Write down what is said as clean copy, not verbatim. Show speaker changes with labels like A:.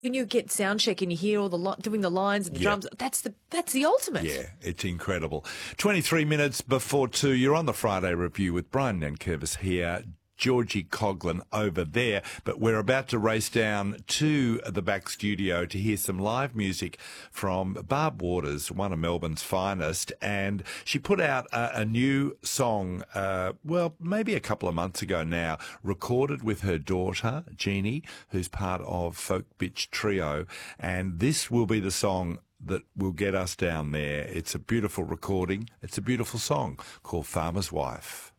A: when you get sound check and you hear all doing the lines and the drums, that's the ultimate.
B: Yeah, it's incredible. 23 minutes before 2, you're on the Friday Review with Brian Nankervis here, Georgie Coughlin over there, but we're about to race down to the back studio to hear some live music from Barb Waters, one of Melbourne's finest, and she put out a new song, maybe a couple of months ago now, recorded with her daughter, Jeannie, who's part of Folk Bitch Trio, and this will be the song that will get us down there. It's a beautiful recording. It's a beautiful song called Farmer's Wife.